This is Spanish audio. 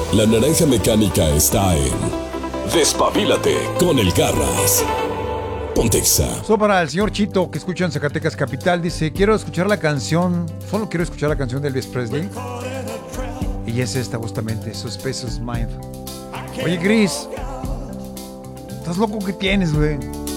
La naranja mecánica está en Despabilate con el Garras. Pontexa. Solo para el señor Chito, que escucha en Zacatecas Capital, dice: quiero escuchar la canción, solo quiero escuchar la canción de Elvis Presley. Y es esta justamente, Suspicious Mind. Oye, Chris, ¿estás loco? ¿Qué tienes, güey?